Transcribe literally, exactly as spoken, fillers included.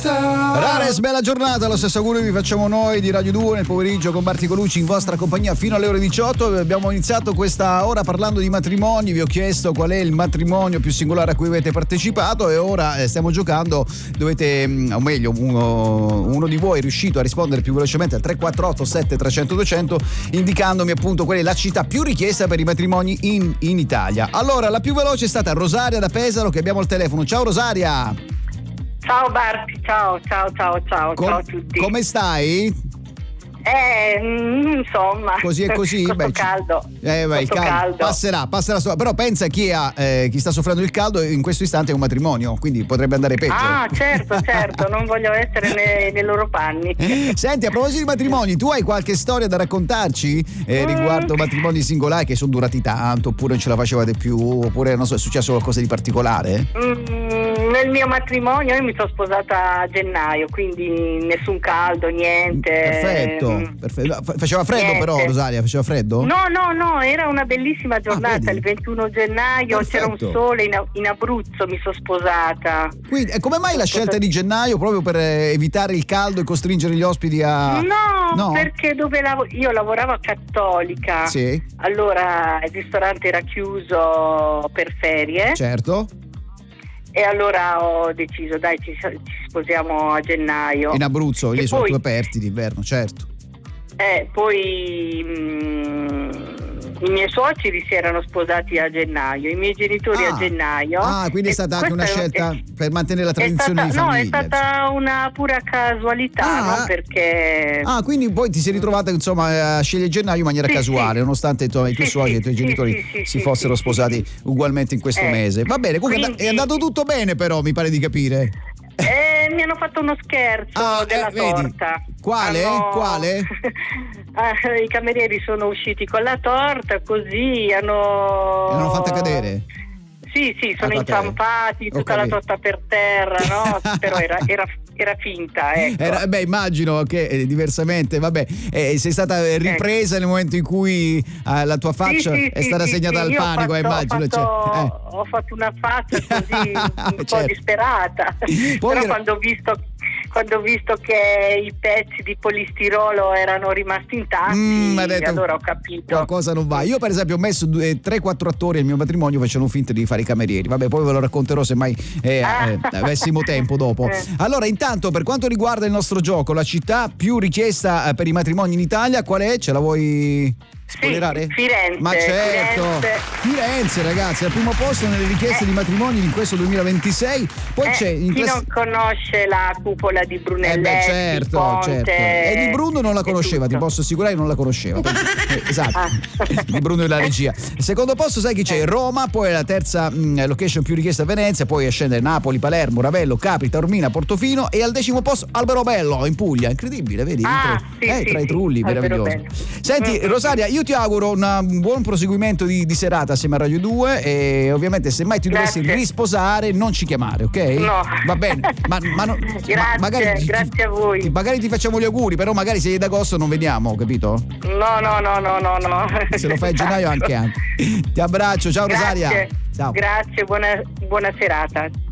Rares, bella giornata, lo stesso augurio vi facciamo noi di Radio due nel pomeriggio con Marti Colucci in vostra compagnia fino alle ore diciotto. Abbiamo iniziato questa ora parlando di matrimoni, vi ho chiesto qual è il matrimonio più singolare a cui avete partecipato e ora stiamo giocando, dovete, o meglio uno, uno di voi è riuscito a rispondere più velocemente al tre quattro otto sette tre zero zero due zero zero indicandomi appunto qual è la città più richiesta per i matrimoni in, in Italia. Allora, la più veloce è stata Rosaria da Pesaro, che abbiamo al telefono. Ciao Rosaria. Ciao Barti, ciao, ciao, ciao, ciao, Com- ciao a tutti. Come stai? Eh, mm, insomma. Così è così? Questo Beh, caldo. Eh, beh, il caldo. caldo. Passerà, passerà. Però pensa chi, ha, eh, chi sta soffrendo il caldo in questo istante è un matrimonio, quindi potrebbe andare peggio. Ah, certo, certo, non voglio essere nei, nei loro panni. Senti, a proposito di matrimoni, tu hai qualche storia da raccontarci eh, mm. riguardo matrimoni singolari che sono durati tanto, oppure non ce la facevate più, oppure non so, è successo qualcosa di particolare? Mm, nel mio matrimonio io mi sono sposata a gennaio, quindi nessun caldo, niente. Perfetto, mm. perfetto. Faceva freddo niente. però, Rosaria, faceva freddo? No, no, no, era una bellissima giornata, ah, il ventuno gennaio, perfetto. C'era un sole, in, in Abruzzo mi sono sposata. Quindi, e come mai la scelta di gennaio, proprio per evitare il caldo e costringere gli ospiti a... No, no? perché dove lav- io lavoravo a Cattolica, sì. Allora il ristorante era chiuso per ferie. Certo. E allora ho deciso, dai, ci, ci sposiamo a gennaio. In Abruzzo, e lì sono poi, più aperti d'inverno, certo. Eh, poi mh, i miei suoceri si erano sposati a gennaio, i miei genitori ah, a gennaio. Ah, quindi è stata anche una scelta è, per mantenere la tradizione stata, di famiglia. No, è stata una pura casualità, ah, non perché... Ah, quindi poi ti sei ritrovata insomma a scegliere gennaio in maniera sì, casuale, sì. nonostante i tuoi, i tuoi sì, suoceri e sì, i tuoi sì, genitori sì, sì, si sì, fossero sì, sposati sì. ugualmente in questo eh, mese. Va bene, comunque quindi... è andato tutto bene però, mi pare di capire. Eh, mi hanno fatto uno scherzo ah, della eh, vedi. torta. Quale? Hanno... Quale? ah, i camerieri sono usciti con la torta, così hanno... E l'hanno fatta cadere? Sì, sì, sono ah, inciampati, tutta la torta per terra, no? Però era, era, era finta, ecco. Era, beh, immagino che eh, diversamente, vabbè, eh, sei stata ripresa ecco. nel momento in cui eh, la tua faccia sì, sì, è stata sì, segnata sì, dal panico, fatto, immagino. Ho fatto, cioè, eh. ho fatto una faccia così un certo. po' disperata. Poi Però era... quando ho visto... quando ho visto che i pezzi di polistirolo erano rimasti intatti, mm, detto, allora ho capito qualcosa non va. Io per esempio ho messo tre quattro attori al mio matrimonio, facevano finta di fare i camerieri, vabbè, poi ve lo racconterò se mai eh, ah. eh, avessimo tempo dopo. eh. Allora, intanto, per quanto riguarda il nostro gioco, la città più richiesta per i matrimoni in Italia qual è? Ce la vuoi spoilerare? Sì, Firenze. Ma certo, Firenze. Firenze, ragazzi, al primo posto nelle richieste eh. di matrimoni in questo duemilaventisei. Poi eh, c'è in chi class... non conosce la cupola di Brunelletti, eh beh, certo, Ponte, certo. E di Bruno non la conosceva, ti posso assicurare, non la conosceva. eh, esatto, ah. Di Bruno e la regia. Il secondo posto sai chi c'è? Roma, poi la terza mh, location più richiesta a Venezia, poi a scendere Napoli, Palermo, Ravello, Capri, Taormina, Portofino e al decimo posto Alberobello in Puglia. Incredibile, vedi? Ah, tra, sì, eh, sì, tra i trulli, sì, meraviglioso. Senti, mm-hmm. Rosaria, io ti auguro una, un buon proseguimento di, di serata assieme a Radio due e ovviamente se mai ti dovessi grazie. risposare non ci chiamare, ok? No. Va bene, ma, ma, no, grazie, ma magari grazie ti, a voi. Ti, magari ti facciamo gli auguri, però magari se è d'agosto non vediamo, capito? No, no, no, no, no, no. Se lo fai a gennaio anche anche. Ti abbraccio, ciao grazie. Rosaria. Ciao. Grazie, buona, buona serata.